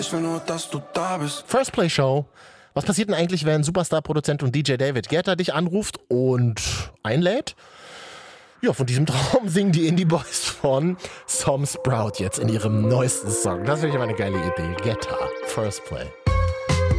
Ich will nur, dass du da bist. First Play Show. Was passiert denn eigentlich, wenn Superstar-Produzent und DJ David Guetta dich anruft und einlädt? Ja, von diesem Traum singen die Indie Boys von Some Sprout jetzt in ihrem neuesten Song. Das ist wirklich eine geile Idee. Guetta, First Play.